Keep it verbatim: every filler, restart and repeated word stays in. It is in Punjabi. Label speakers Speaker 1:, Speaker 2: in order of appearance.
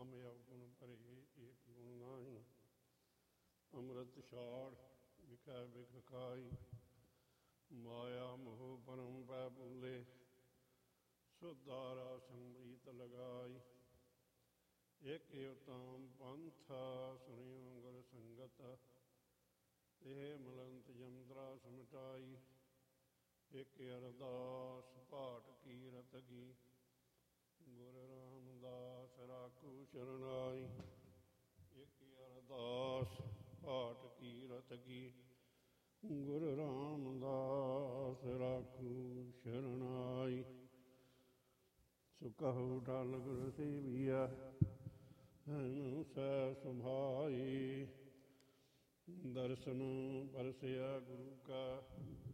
Speaker 1: ਨਾਮ ਅਵਗੁਣ ਭਰੇ ਏਕ ਗੁਣ ਨਾਹੀ। ਅੰਮ੍ਰਿਤ ਛਾੜ ਵਿਖੈ ਵਿਖ ਖਾਈ। ਮਾਇਆ ਮੋਹ ਪਰਮ ਪੈ ਭੁੱਲੇ। ਸੁਧਾਰਾ ਸੰਗੀਤ ਲਗਾਈ। ਇਕ ਉਤਮ ਪੰਥ ਸੁਣਿਓ ਗੁਰ ਸੰਗਤ। ਇਹ ਮਲੰਤ ਜਮਤਰਾ ਸਮਟਾਈ। ਇਕ ਅਰਦਾਸ ਭਾਟ ਕੀਰਤ ਕੀ। ਗੁਰ ਰਾਮਦਾਸ ਰਾਖੂ ਸ਼ਰਨਾਈ। ਇਕ ਅਰਦਾਸ ਭਾਟ ਕੀਰਤ ਕੀ। ਗੁਰ ਰਾਮਦਾਸ ਰਾਖੂ ਸ਼ਰਨਾਈ। ਸੋ ਕਹੋ ਟਲ ਗੁਰ ਸੇਵੀਆ। ਹੈਨੂੰ ਸਹਿ ਸੁਭਾਈ। ਦਰਸ਼ਨ ਪਰਸਿਆ ਗੁਰੂ ਕਾ।